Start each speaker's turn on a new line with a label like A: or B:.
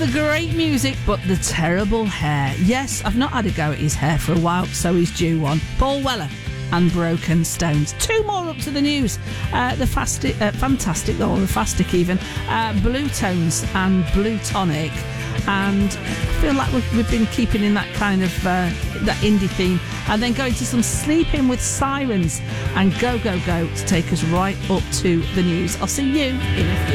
A: the great music, but the terrible hair. Yes, I've not had a go at his hair for a while, so he's due one. Paul Weller and Broken Stones. Two more up to the news. The Fastic even. Blue Tones and Blue Tonic. And I feel like we've been keeping in that kind of that indie theme, and then going to some Sleeping with Sirens and Go Go Go to take us right up to the news. I'll see you in a few.